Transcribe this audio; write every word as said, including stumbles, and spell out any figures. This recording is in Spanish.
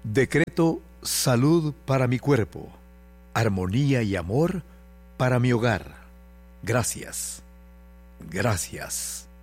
Decreto salud para mi cuerpo, armonía y amor para mi hogar. Gracias, gracias,